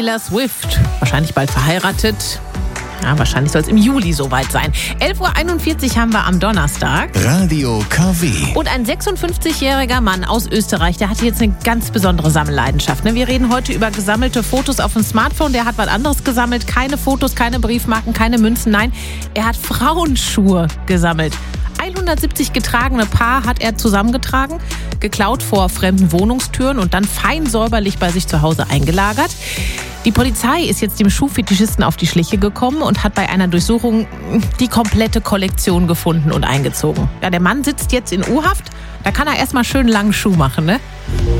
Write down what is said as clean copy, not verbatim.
Taylor Swift. Wahrscheinlich bald verheiratet. Ja, wahrscheinlich soll es im Juli soweit sein. 11.41 Uhr haben wir am Donnerstag. Radio KW. Und ein 56-jähriger Mann aus Österreich, der hat jetzt eine ganz besondere Sammelleidenschaft. Wir reden heute über gesammelte Fotos auf dem Smartphone. Der hat was anderes gesammelt. Keine Fotos, keine Briefmarken, keine Münzen. Nein, er hat Frauenschuhe gesammelt. 170 getragene Paar hat er zusammengetragen, geklaut vor fremden Wohnungstüren und dann fein säuberlich bei sich zu Hause eingelagert. Die Polizei ist jetzt dem Schuhfetischisten auf die Schliche gekommen und hat bei einer Durchsuchung die komplette Kollektion gefunden und eingezogen. Ja, der Mann sitzt jetzt in U-Haft, da kann er erstmal schön langen Schuh machen, ne?